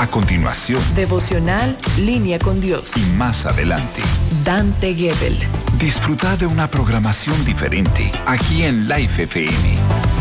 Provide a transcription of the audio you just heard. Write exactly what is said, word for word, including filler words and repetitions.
A continuación, devocional Línea con Dios. Y más adelante, Dante Gebel. Disfruta de una programación diferente aquí en Life F M.